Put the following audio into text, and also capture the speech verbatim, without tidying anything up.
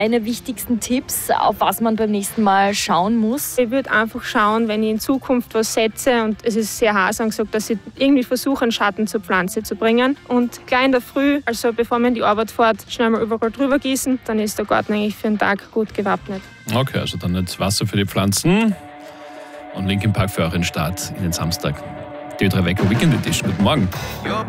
Deine wichtigsten Tipps, auf was man beim nächsten Mal schauen muss? Ich würde einfach schauen, wenn ich in Zukunft was setze und es ist sehr heiß angesagt, dass ich irgendwie versuche, einen Schatten zur Pflanze zu bringen. Und gleich in der Früh, also bevor man in die Arbeit fährt, schnell mal überall drüber gießen. Dann ist der Garten eigentlich für den Tag gut gewappnet. Okay, also dann jetzt Wasser für die Pflanzen und Linkin Park für euren Start in den Samstag. Die Rebecca Weekend Edition. Guten Morgen.